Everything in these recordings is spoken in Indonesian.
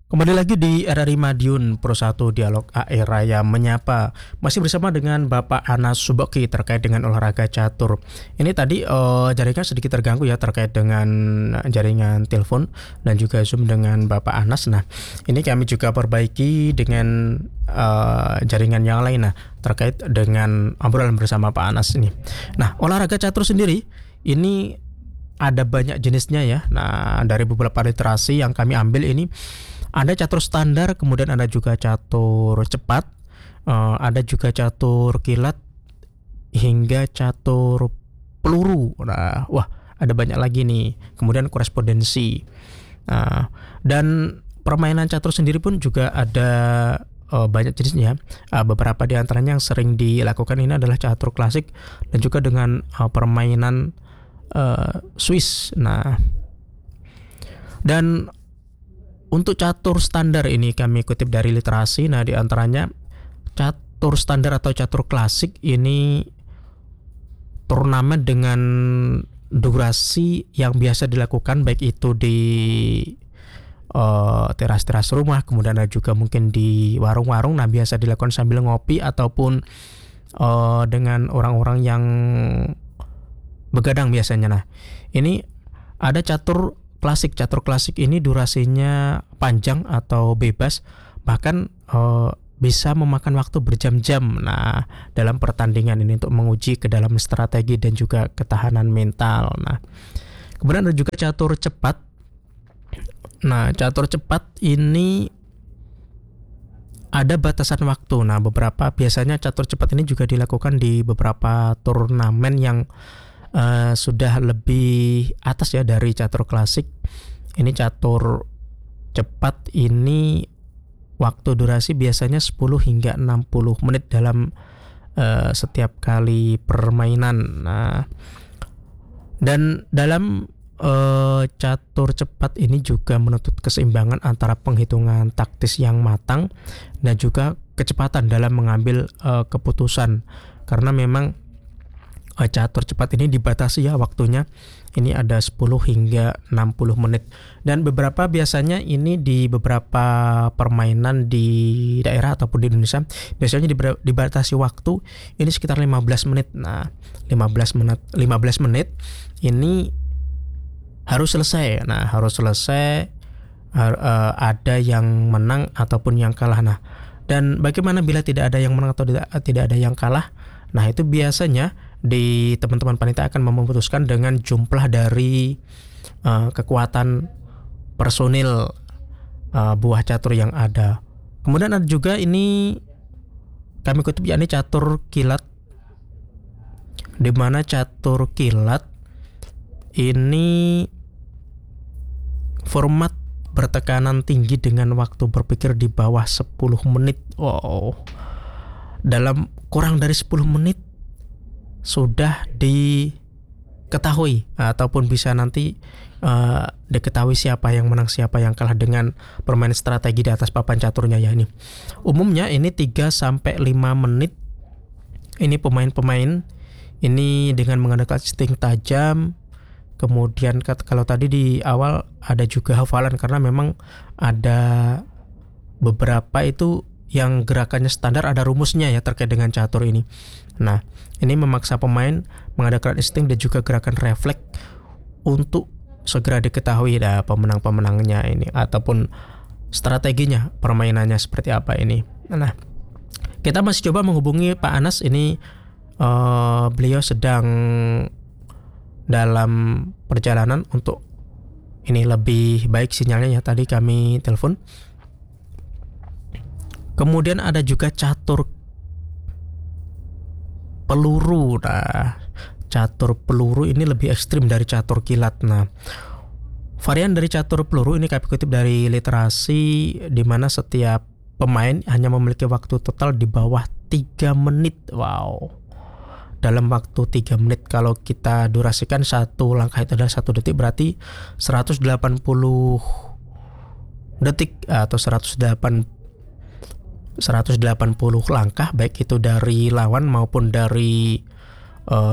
Kembali lagi di RRI Madiun Pro 1 Dialog AE Raya Menyapa. Masih bersama dengan Bapak Anas Subeki terkait dengan olahraga catur. Ini tadi jaringan sedikit terganggu ya terkait dengan jaringan telepon dan juga Zoom dengan Bapak Anas. Nah, ini kami juga perbaiki dengan jaringan yang lain terkait dengan obrolan bersama Pak Anas ini. Nah, olahraga catur sendiri ini ada banyak jenisnya ya. Nah, dari beberapa literasi yang kami ambil ini ada catur standar, kemudian ada juga catur cepat, ada juga catur kilat, hingga catur peluru. Nah, wah ada banyak lagi nih. Kemudian korespondensi. Nah, dan permainan catur sendiri pun juga ada banyak jenisnya. Beberapa di antaranya yang sering dilakukan ini adalah catur klasik dan juga dengan permainan Swiss. Nah, dan untuk catur standar ini kami kutip dari literasi. Nah, di antaranya catur standar atau catur klasik ini turnamen dengan durasi yang biasa dilakukan baik itu di teras-teras rumah, kemudian ada juga mungkin di warung-warung. Nah, biasa dilakukan sambil ngopi ataupun dengan orang-orang yang begadang biasanya. Nah, ini ada catur klasik. Catur klasik ini durasinya panjang atau bebas, bahkan bisa memakan waktu berjam-jam. Nah, dalam pertandingan ini untuk menguji ke dalam strategi dan juga ketahanan mental. Nah, kemudian ada juga catur cepat. Nah, catur cepat ini ada batasan waktu. Nah, biasanya catur cepat ini juga dilakukan di beberapa turnamen yang sudah lebih atas ya dari catur klasik. Ini catur cepat ini waktu durasi biasanya 10 hingga 60 menit dalam setiap kali permainan. Nah, dan dalam catur cepat ini juga menuntut keseimbangan antara penghitungan taktis yang matang dan juga kecepatan dalam mengambil keputusan, karena memang catur cepat ini dibatasi ya waktunya. Ini ada 10 hingga 60 menit. Dan beberapa biasanya ini di beberapa permainan di daerah ataupun di Indonesia biasanya dibatasi waktu ini sekitar 15 menit. Nah, 15 menit ini harus selesai. Nah, harus selesai, ada yang menang ataupun yang kalah. Nah, dan bagaimana bila tidak ada yang menang atau tidak ada yang kalah? Nah, itu biasanya di teman-teman panitia akan memutuskan dengan jumlah dari kekuatan personil buah catur yang ada. Kemudian ada juga ini kami kutip yakni catur kilat, di mana catur kilat ini format bertekanan tinggi dengan waktu berpikir di bawah 10 menit. Wow. Dalam kurang dari 10 menit sudah diketahui ataupun bisa nanti diketahui siapa yang menang siapa yang kalah dengan permainan strategi di atas papan caturnya ya ini. Umumnya ini 3 sampai 5 menit. Ini pemain-pemain ini dengan menggunakan insting tajam. Kemudian kalau tadi di awal ada juga hafalan, karena memang ada beberapa itu yang gerakannya standar, ada rumusnya ya terkait dengan catur ini. Nah, ini memaksa pemain mengadakan insting dan juga gerakan refleks untuk segera diketahui pemenang-pemenangnya ini ataupun strateginya permainannya seperti apa ini. Nah, kita masih coba menghubungi Pak Anas ini. Beliau sedang dalam perjalanan untuk ini lebih baik sinyalnya ya, tadi kami telepon. Kemudian ada juga catur peluru. Nah, catur peluru ini lebih ekstrim dari catur kilat. Nah, varian dari catur peluru ini kami kutip dari literasi, di mana setiap pemain hanya memiliki waktu total di bawah 3 menit. Wow. Dalam waktu 3 menit, kalau kita durasikan satu langkah itu adalah 1 detik, berarti 180 detik atau 180 langkah, baik itu dari lawan maupun dari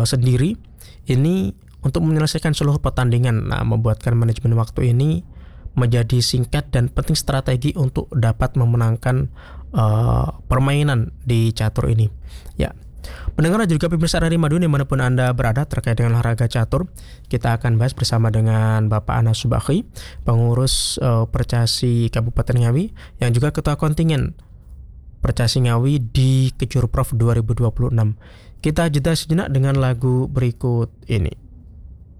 sendiri, ini untuk menyelesaikan seluruh pertandingan. Nah, membuatkan manajemen waktu ini menjadi singkat dan penting strategi untuk dapat memenangkan permainan di catur ini. Ya, pendengar dan juga pemirsa dari Madiun dimanapun Anda berada terkait dengan olahraga catur, kita akan bahas bersama dengan Bapak Anas Subakhi, pengurus Percasi Kabupaten Ngawi, yang juga ketua kontingen Percasi Ngawi di Kejurprov 2026. Kita jeda sejenak dengan lagu berikut ini.